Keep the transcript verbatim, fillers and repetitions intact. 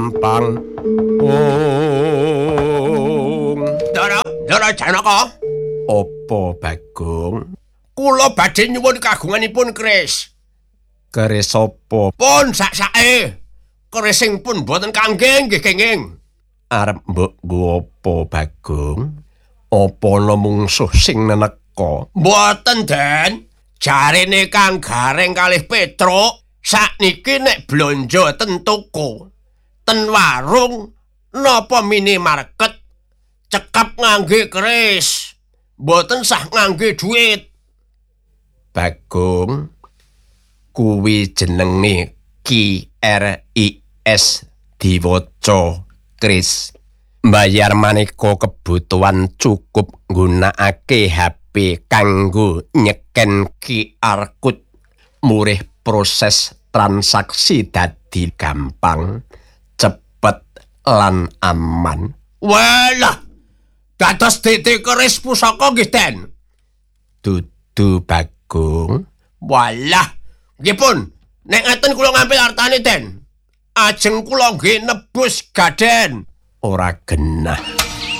gampang. Ong. Ndara, Ndara Janaka. Apa Bagong? Kula badhe nyuwun kagunganipun keris. Keris apa? Pun sak-sake. Keris sing pun boten kangge nggih kenging. Arep mbok nggo apa Bagong? Apa ana mungsuh sing neneka? Mboten, Den. Jarene Kang Gareng kalih Petruk sakniki nek blanja ten toko, ten warung napa minimarket cekap ngangge keris. Mboten sah ngangge duit. Bagong, kuwi jenenge K R I S diwaca Kris. Mbayar maneka kebutuhan cukup nggunakake H P kanggo nyeken Q R code. Murih proses transaksi dadi gampang, cepet lan aman. Walah, dados titik keris pusaka nggih, Den. Dudu Bagong. Walah, nggih pun. Nek ngaten kula ngambil artane, Den. Ajeng kula nggih nebus gaden. Ora genah.